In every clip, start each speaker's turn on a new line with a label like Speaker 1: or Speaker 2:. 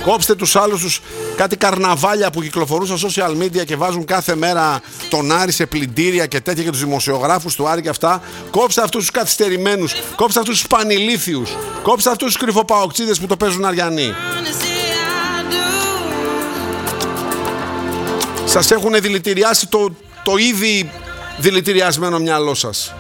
Speaker 1: Κόψτε τους άλλους τους κάτι καρναβάλια που κυκλοφορούν στα social media και βάζουν κάθε μέρα τον Άρη σε πλυντήρια και τέτοια και τους δημοσιογράφους του Άρη και αυτά. Κόψτε αυτούς τους καθυστερημένους, κόψτε αυτούς τους πανηλήθιους, κόψτε αυτούς τους κρυφοπαοξίδες που το παίζουν αριανοί. Σας έχουν δηλητηριάσει το ήδη δηλητηριασμένο μυαλό σας.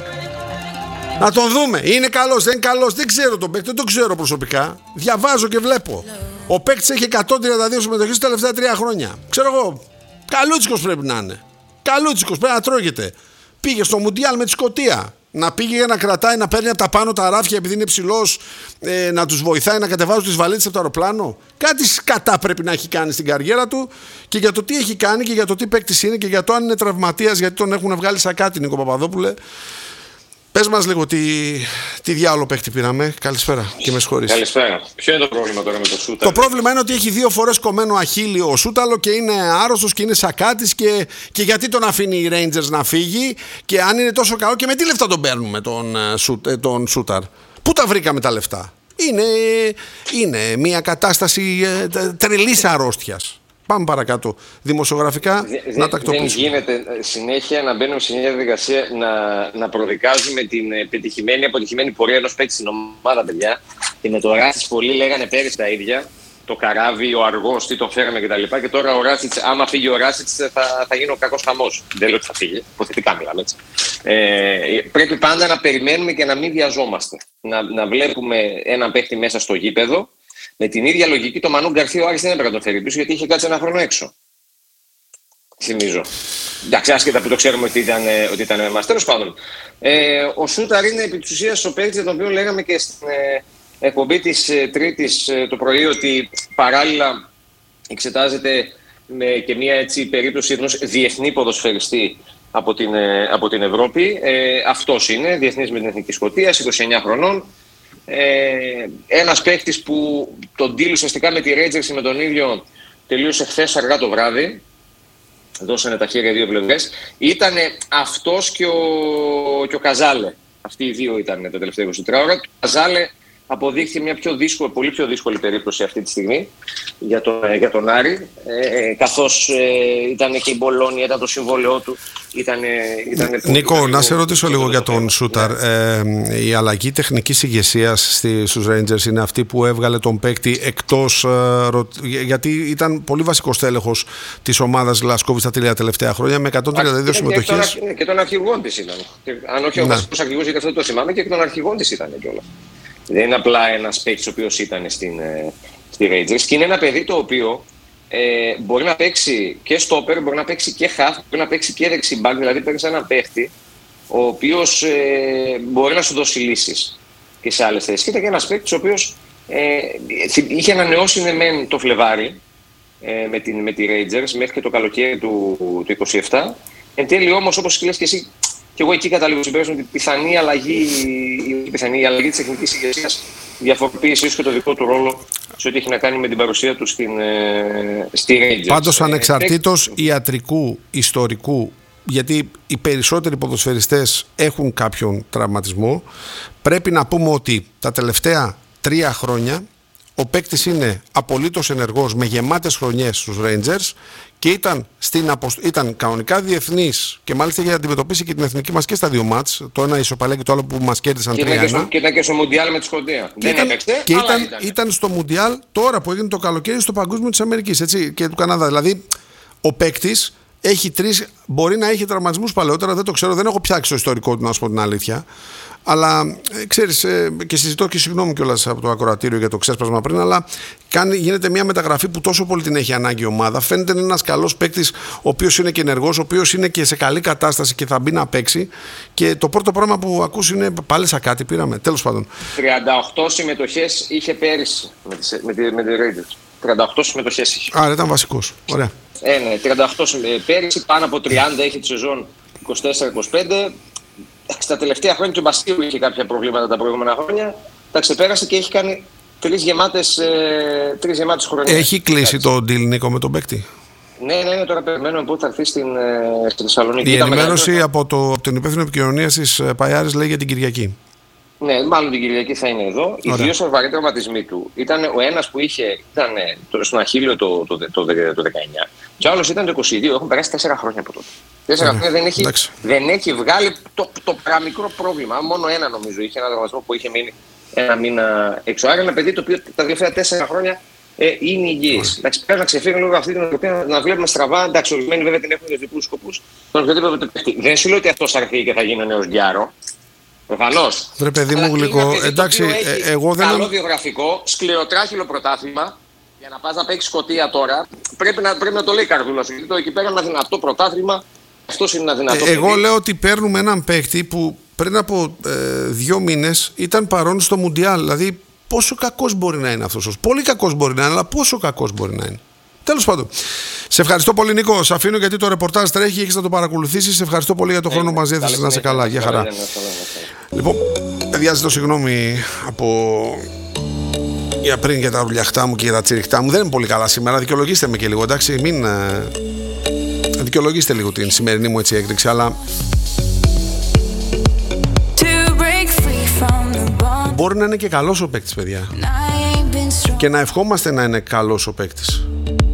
Speaker 1: Να τον δούμε. Είναι καλός, δεν είναι καλός. Δεν ξέρω τον παίκτη, δεν τον ξέρω προσωπικά. Διαβάζω και βλέπω. Ο παίκτης έχει 132 συμμετοχές τα τελευταία 3 χρόνια. Ξέρω εγώ. Καλούτσικος πρέπει να είναι. Καλούτσικος πρέπει να τρώγεται. Πήγε στο Μουντιάλ με τη Σκωτία. Να πήγε για να κρατάει, να παίρνει από τα πάνω τα ράφια επειδή είναι ψηλός, να τους βοηθάει να κατεβάζουν τις βαλίτσες από το αεροπλάνο. Κάτι σκατά πρέπει να έχει κάνει στην καριέρα του και για το τι έχει κάνει και για το τι παίκτης είναι και για το αν είναι τραυματίας, γιατί τον έχουν βγάλει σακάτι, Νίκο Παπαδόπουλε. Πες μας λίγο τι διάολο παίκτη πήραμε. Καλησπέρα και με συγχωρείς.
Speaker 2: Καλησπέρα. Ποιο είναι το πρόβλημα τώρα με το Σούταλο?
Speaker 1: Το πρόβλημα είναι ότι έχει 2 φορές κομμένο αχίλι ο Σούταλο και είναι άρρωστος και είναι σακάτης και γιατί τον αφήνει οι Rangers να φύγει και αν είναι τόσο καλό και με τι λεφτά τον παίρνουμε τον Σούταρ. Πού τα βρήκαμε τα λεφτά? Είναι μια κατάσταση τρελής αρρώστιας. Πάμε παρακάτω. Δημοσιογραφικά να τακτοποιήσουμε.
Speaker 2: Δεν γίνεται συνέχεια να μπαίνουμε σε μια διαδικασία να προδικάζουμε την αποτυχημένη πορεία ενός παίκτη στην ομάδα, παιδιά. Και με το Ράσιτς πολλοί λέγανε πέρυσι τα ίδια. Το καράβι, ο αργός, τι τον φέραμε κτλ. Και τώρα ο Ράσιτς, άμα φύγει ο Ράσιτς, θα γίνει ο κακός χαμός. Δεν λέω ότι θα φύγει. Υποθετικά μιλάμε έτσι. Πρέπει πάντα να περιμένουμε και να μην βιαζόμαστε. Να βλέπουμε έναν παίκτη μέσα στο γήπεδο. Με την ίδια λογική, το Μανού Γκαρθία ο Άρης δεν έπρεπε να τον φέρει πίσω γιατί είχε κάτσει 1 χρόνο έξω. Θυμίζω. Εντάξει, άσχετα που το ξέρουμε ότι ήταν με εμάς. Τέλος πάντων, ο Σούταρ είναι επί της ουσίας ο παίκτης για τον οποίο λέγαμε και στην εκπομπή της Τρίτης το πρωί ότι παράλληλα εξετάζεται και μια έτσι περίπτωση ενός διεθνή ποδοσφαιριστή από την Ευρώπη. Αυτός είναι, διεθνής με την Εθνική Σκωτίας, 29 χρονών. Ένας παίκτης που τον deal ουσιαστικά με τη Rangers με τον ίδιο τελείωσε χθες αργά το βράδυ. Δώσανε τα χέρια 2 πλευρές. Ήταν αυτός και ο Καζάλε. Αυτοί οι 2 ήταν τα τελευταία 24 ώρα. Το Καζάλε αποδείχθηκε μια πολύ πιο δύσκολη περίπτωση αυτή τη στιγμή για τον Άρη, καθώς ήταν και η Μπολόνια, ήταν το συμβόλαιό του.
Speaker 1: Νίκο, να σε ρωτήσω λίγο για τον Σούταρ. Η αλλαγή τεχνικής ηγεσίας στους Rangers είναι αυτή που έβγαλε τον παίκτη εκτός, γιατί ήταν πολύ βασικός τέλεχος της ομάδας Λασκόβιτς τα 3 τελευταία χρόνια με 132 συμμετοχές.
Speaker 2: Και τον αρχηγόν της ήταν. Αν όχι ο βασικός αρχηγός, γιατί αυτό το θυμάμαι, και τον αρχηγόν της ήταν κιόλας. Δεν είναι απλά ένας παίκτης ο οποίος ήταν στη Rangers. Και είναι ένα παιδί το οποίο μπορεί να παίξει και στόπερ, μπορεί να παίξει και half, μπορεί να παίξει και δεξιμπάκ. Δηλαδή παίρνει έναν παίκτη ο οποίος μπορεί να σου δώσει λύσεις και σε άλλες θέσεις. Και ήταν και ένας παίκτης ο οποίος είχε ανανεώσει το Φλεβάρι με τη Rangers μέχρι και το καλοκαίρι του 27. Εν τέλει όμως, όπως λες και εσύ, και εγώ εκεί καταλήγω συμπέρασμα ότι η πιθανή αλλαγή της τεχνικής ηγεσίας διαφοροποίησε ίσως και το δικό του ρόλο σε ό,τι έχει να κάνει με την παρουσία του στη Rangers.
Speaker 1: Πάντως ανεξαρτήτως ιατρικού, ιστορικού, γιατί οι περισσότεροι ποδοσφαιριστές έχουν κάποιον τραυματισμό, πρέπει να πούμε ότι τα τελευταία 3 χρόνια ο παίκτης είναι απολύτως ενεργός με γεμάτες χρονιές στους Rangers και ήταν κανονικά διεθνής και μάλιστα είχε αντιμετωπίσει και την εθνική μας και στα 2 μάτς. Το ένα ισοπαλία και το άλλο που μας κέρδισαν 3-1.
Speaker 2: Και ήταν και στο Μουντιάλ με τη Σκωτία. Δεν έπαιξε,
Speaker 1: και ήταν στο Μουντιάλ τώρα που έγινε το καλοκαίρι στο Παγκόσμιο της Αμερικής, έτσι, και του Καναδά. Δηλαδή ο παίκτης έχει μπορεί να έχει τραυματισμούς παλαιότερα, δεν το ξέρω, δεν έχω ψάξει το ιστορικό του, να σου πω την αλήθεια. Αλλά ξέρεις, και συζητώ και συγγνώμη κιόλας από το ακροατήριο για το ξέσπασμα πριν, αλλά γίνεται μια μεταγραφή που τόσο πολύ την έχει ανάγκη η ομάδα. Φαίνεται ένας καλός παίκτης, ο οποίος είναι και ενεργός, ο οποίος είναι και σε καλή κατάσταση και θα μπει να παίξει. Και το πρώτο πράγμα που ακούς είναι πάλι σακάτι πήραμε. Τέλος πάντων.
Speaker 2: 38 συμμετοχές είχε πέρυσι με τη Rangers. 38 συμμετοχές είχε.
Speaker 1: Άρα ήταν βασικός. Ωραία.
Speaker 2: Ναι, 38 πέρυσι, πάνω από 30 έχει τη σεζόν 24-25. Στα τελευταία χρόνια και ο Μπαστίου είχε κάποια προβλήματα τα προηγούμενα χρόνια. Τα ξεπέρασε και έχει κάνει 3 γεμάτες χρονιές. Έχει
Speaker 1: κλείσει το deal, Νίκο, με τον παίκτη?
Speaker 2: Ναι, τώρα περιμένουμε πότε θα έρθει στη Θεσσαλονίκη.
Speaker 1: Η ενημέρωση από την υπεύθυνη επικοινωνία της Παϊάρης λέει για την Κυριακή.
Speaker 2: Ναι, μάλλον την Κυριακή θα είναι εδώ. Οι δύο σοβαροί τραυματισμοί του ήταν ο ένας που ήταν στον Αχίλλειο το 19, και ο άλλος ήταν το 22. Έχουν περάσει 4 χρόνια από τότε. 4 χρόνια δεν έχει βγάλει το παραμικρό πρόβλημα. Μόνο ένα νομίζω είχε, ένα τραυματισμό που είχε μείνει ένα μήνα έξω. Άρα ένα παιδί το οποίο τα τελευταία 4 χρόνια είναι υγιής. Εντάξει, πρέπει να ξεφύγουν λίγο αυτή την οποία να βλέπουμε στραβά. Εντάξει, ορισμένοι βέβαια την έχουν για δικούς σκοπούς. Δεν σου λέω ότι αυτό θα έρθει και θα γίνει ο νέος Γκιάρο. Προφανώς.
Speaker 1: Βρε παιδί μου γλυκό, εντάξει, εγώ δεν.
Speaker 2: Καλό βιογραφικό, σκληροτράχυλο πρωτάθλημα. Για να πας να παίξεις Σκωτία τώρα, πρέπει να το λέει η καρδούλα σου. Γιατί εκεί πέρα είναι ένα δυνατό πρωτάθλημα. Αυτός είναι ένα δυνατό.
Speaker 1: Εγώ λέω ότι παίρνουμε έναν παίκτη που πριν από 2 μήνες ήταν παρόν στο Μουντιάλ. Δηλαδή, πόσο κακός μπορεί να είναι αυτός? Πολύ κακός μπορεί να είναι, αλλά πόσο κακός μπορεί να είναι? Τέλος πάντων. Σε ευχαριστώ πολύ, Νίκο. Σε αφήνω γιατί το ρεπορτάζ τρέχει, έχεις να το παρακολουθήσεις. Σε ευχαριστώ πολύ για τον χρόνο που μας διέθεσες. Να είσαι καλά. Γεια χαρά. Λοιπόν, παιδιά, ζητώ συγγνώμη για πριν για τα ουρλιαχτά μου και για τα τσιριχτά μου. Δεν είναι πολύ καλά σήμερα. Δικαιολογήστε με και λίγο, εντάξει. Μην δικαιολογήστε λίγο την σημερινή μου έτσι έκρηξη, αλλά μπορεί να είναι και καλός ο παίκτης, παιδιά. Και να ευχόμαστε να είναι καλός ο παίκτης.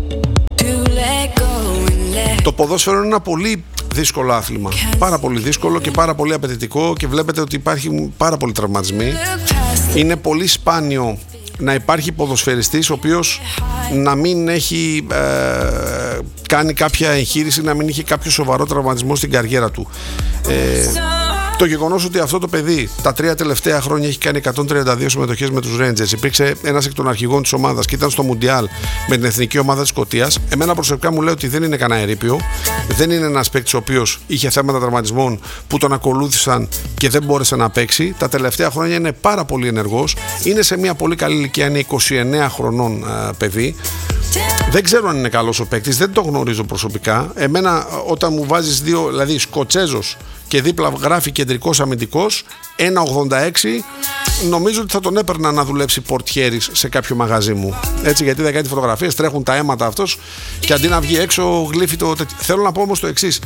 Speaker 1: Το ποδόσφαιρο είναι ένα πολύ δύσκολο άθλημα. Πάρα πολύ δύσκολο και πάρα πολύ απαιτητικό, και βλέπετε ότι υπάρχουν πάρα πολλοί τραυματισμοί. Είναι πολύ σπάνιο να υπάρχει ποδοσφαιριστής ο οποίος να μην έχει κάνει κάποια εγχείρηση, να μην είχε κάποιο σοβαρό τραυματισμό στην καριέρα του. Το γεγονός ότι αυτό το παιδί τα 3 τελευταία χρόνια έχει κάνει 132 συμμετοχές με τους Rangers, υπήρξε ένας εκ των αρχηγών της ομάδας και ήταν στο Μουντιάλ με την εθνική ομάδα της Σκωτίας, εμένα προσωπικά μου λέει ότι δεν είναι κανένα ερείπιο. Δεν είναι ένας παίκτης ο οποίος είχε θέματα τραυματισμών που τον ακολούθησαν και δεν μπόρεσε να παίξει. Τα τελευταία χρόνια είναι πάρα πολύ ενεργός. Είναι σε μια πολύ καλή ηλικία, είναι 29 χρονών παιδί. Δεν ξέρω αν είναι καλός ο παίκτης, δεν το γνωρίζω προσωπικά. Εμένα, όταν μου βάζεις δύο, δηλαδή Σκοτσέζος και δίπλα γράφει κεντρικός αμυντικός, 1,86, νομίζω ότι θα τον έπαιρνα να δουλέψει πορτιέρης σε κάποιο μαγαζί μου. Έτσι, γιατί δεν κάνει φωτογραφίες, τρέχουν τα αίματα αυτός και αντί να βγει έξω γλύφει το. Θέλω να πω όμως το εξής.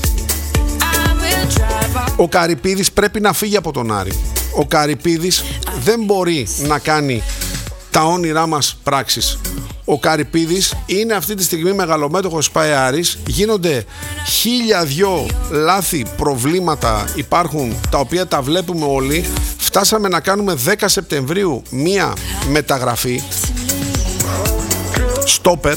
Speaker 1: Ο Καρυπίδης πρέπει να φύγει από τον Άρη. Ο Καρυπίδης δεν μπορεί να κάνει τα όνειρά μας πράξεις. Ο Καρυπίδης είναι αυτή τη στιγμή μεγαλομέτωχος ΠΑΕ Άρης. Γίνονται 1002 λάθη, προβλήματα υπάρχουν, τα οποία τα βλέπουμε όλοι. Φτάσαμε να κάνουμε 10 Σεπτεμβρίου μία μεταγραφή στόπερ,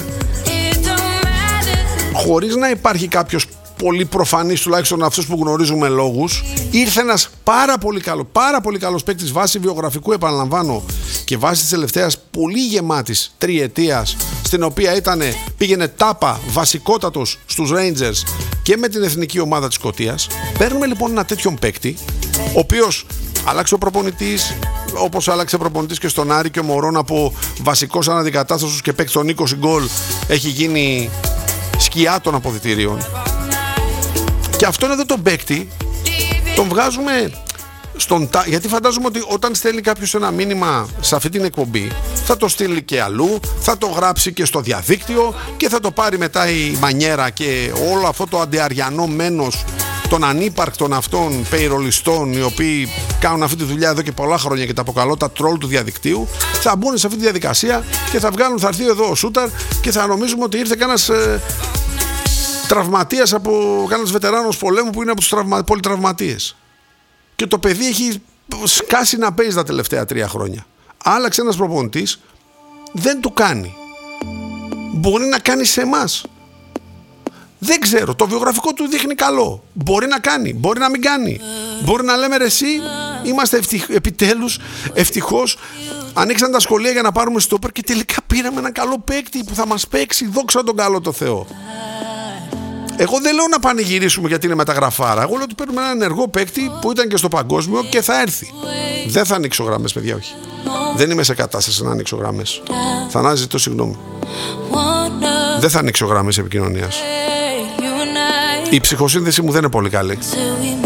Speaker 1: χωρίς να υπάρχει κάποιος πολύ προφανής, τουλάχιστον αυτούς που γνωρίζουμε λόγους. Ήρθε ένας πάρα πολύ καλός παίκτης βάσει βιογραφικού, επαναλαμβάνω, και βάσει της τελευταίας πολύ γεμάτης τριετίας, στην οποία πήγαινε τάπα βασικότατος στους Rangers και με την εθνική ομάδα της Σκωτίας. Παίρνουμε λοιπόν ένα τέτοιον παίκτη, ο οποίος άλλαξε ο προπονητής, όπως άλλαξε προπονητής και στον Άρη, και ο Μωρόν από βασικός αναδικατάστασος και παίκτη των 20 γκολ έχει γίνει σκιά των αποδυτηρίων. Και αυτόν εδώ τον παίκτη τον βγάζουμε γιατί φαντάζομαι ότι όταν στέλνει κάποιος ένα μήνυμα σε αυτή την εκπομπή, θα το στείλει και αλλού, θα το γράψει και στο διαδίκτυο και θα το πάρει μετά η μανιέρα και όλο αυτό το αντιαριανό μένος των ανύπαρκτων αυτών πεϊρολιστών, οι οποίοι κάνουν αυτή τη δουλειά εδώ και πολλά χρόνια και τα αποκαλώ τα τρόλ του διαδικτύου, θα μπουν σε αυτή τη διαδικασία και θα έρθει εδώ ο Σούταρ και θα νομίζουμε ότι ήρθε κανένας τραυματίας, κανένας βετεράνος πολέμου που είναι από τους πολυτραυματίες. Και το παιδί έχει σκάσει να παίζει τα τελευταία 3 χρόνια. Άλλαξε ένας προπονητής, δεν του κάνει. Μπορεί να κάνει σε εμάς. Δεν ξέρω, το βιογραφικό του δείχνει καλό. Μπορεί να κάνει, μπορεί να μην κάνει. Μπορεί να λέμε ρε εσύ, είμαστε επιτέλους, ευτυχώς, ανοίξαν τα σχολεία για να πάρουμε στόπερ και τελικά πήραμε ένα καλό παίκτη που θα μας παίξει, δόξα τον καλό το Θεό. Εγώ δεν λέω να πανηγυρίσουμε γιατί είναι μεταγραφάρα. Εγώ λέω ότι παίρνουμε έναν ενεργό παίκτη που ήταν και στο παγκόσμιο και θα έρθει. Δεν θα ανοίξω γραμμές, παιδιά, όχι. Δεν είμαι σε κατάσταση να ανοίξω γραμμές. Θανάση, ζητώ συγγνώμη. Δεν θα ανοίξω γραμμές επικοινωνίας. Η ψυχοσύνθεση μου δεν είναι πολύ καλή.